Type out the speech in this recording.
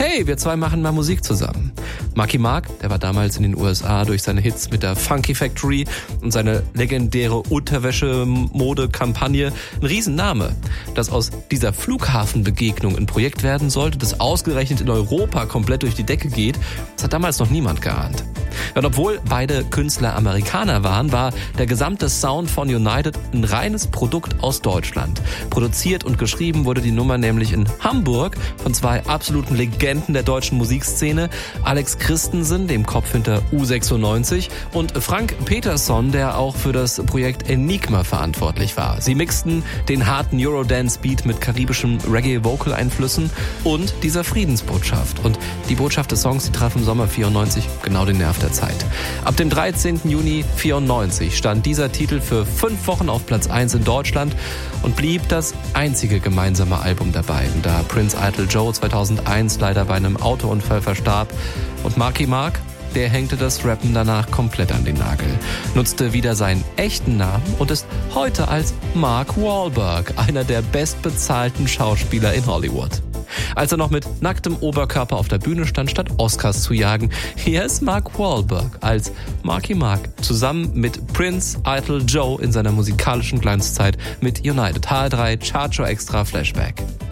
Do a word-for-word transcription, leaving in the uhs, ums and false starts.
hey, wir zwei machen mal Musik zusammen. Marky Mark, der war damals in den U S A durch seine Hits mit der Funky Factory und seine legendäre Unterwäsche-Mode-Kampagne ein Riesenname. Dass aus dieser Flughafenbegegnung ein Projekt werden sollte, das ausgerechnet in Europa komplett durch die Decke geht, das hat damals noch niemand geahnt. Und obwohl beide Künstler Amerikaner waren, war der gesamte Sound von United ein reines Produkt aus Deutschland. Produziert und geschrieben wurde die Nummer nämlich in Hamburg von zwei absoluten Legenden der deutschen Musikszene, Alex Christensen, dem Kopf hinter U sechsundneunzig, und Frank Peterson, der auch für das Projekt Enigma verantwortlich war. Sie mixten den harten Eurodance-Beat mit karibischen Reggae-Vocal-Einflüssen und dieser Friedensbotschaft. Und die Botschaft des Songs, die traf im Sommer vierundneunzig genau den Nerv der Zeit. Ab dem dreizehnten Juni vierundneunzig stand dieser Titel für fünf Wochen auf Platz eins in Deutschland und blieb das einzige gemeinsame Album der beiden, da Prince Idol Joe zweitausendeins leider bei einem Autounfall verstarb und Marky Mark, der hängte das Rappen danach komplett an den Nagel, nutzte wieder seinen echten Namen und ist heute als Mark Wahlberg einer der bestbezahlten Schauspieler in Hollywood. Als er noch mit nacktem Oberkörper auf der Bühne stand, statt Oscars zu jagen, hier ist Mark Wahlberg als Marky Mark zusammen mit Prince Idol Joe in seiner musikalischen Glanzzeit mit United. H drei Charger Extra Flashback.